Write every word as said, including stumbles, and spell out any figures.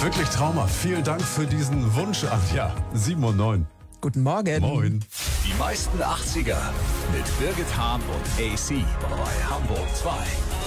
Wirklich Trauma. Vielen Dank für diesen Wunsch, Anja. sieben und neun. Guten Morgen. Moin. Die meisten achtziger mit Birgit Hahn und A C bei Hamburg zwei.